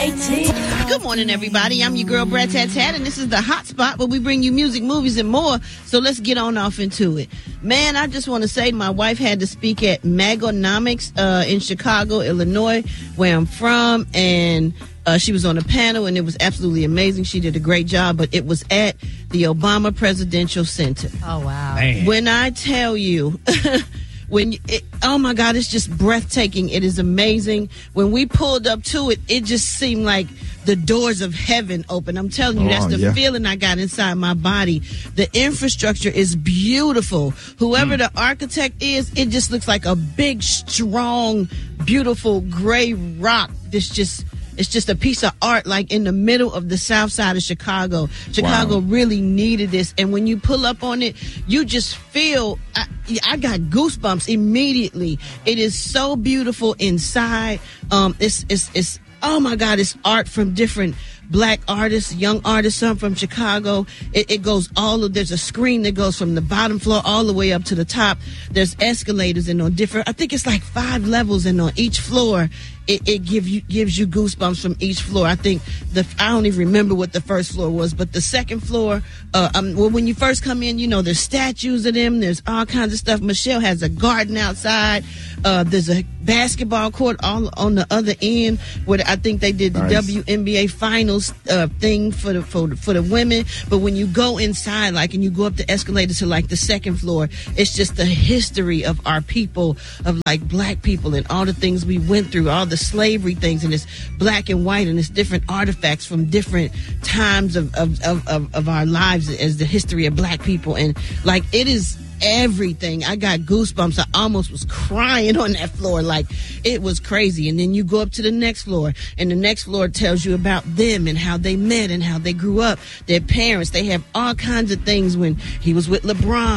Good morning, everybody. I'm your girl, Brad Tat Tat, and this is the Hot Spot where we bring you music, movies, and more. So let's get on off into it. Man, I just want to say my wife had to speak at Magonomics in Chicago, Illinois, where I'm from, and she was on a panel, and it was absolutely amazing. She did a great job, but it was at the Obama Presidential Center. Oh, wow. Man. When I tell you... oh my God, it's just breathtaking. It is amazing. When we pulled up to it, it just seemed like the doors of heaven open. I'm telling you, that's the feeling I got inside my body. The infrastructure is beautiful. Whoever the architect is, it just looks like a big, strong, beautiful gray rock that's just... It's just a piece of art, like in the middle of the south side of Chicago. Chicago really needed this. And when you pull up on it, you just feel, I got goosebumps immediately. It is so beautiful inside. It's oh my God, it's art from different black artists, young artists, some from Chicago. It goes there's a screen that goes from the bottom floor all the way up to the top. There's escalators, and on different, I think it's like 5 levels, and on each floor, it gives you goosebumps from each floor. I think I don't even remember what the first floor was, but the second floor, when you first come in, there's statues of them. There's all kinds of stuff. Michelle has a garden outside. There's a basketball court all on the other end where I think they did the WNBA finals thing for the women. But when you go inside, and you go up the escalator to the second floor, it's just the history of our people, of black people, and all the things we went through, all the slavery things, and it's black and white, and it's different artifacts from different times of our lives as the history of black people, and it is everything. I got goosebumps. I almost was crying on that floor. It was crazy. And then you go up to the next floor, and the next floor tells you about them and how they met and how they grew up, their parents. They have all kinds of things when he was with LeBron.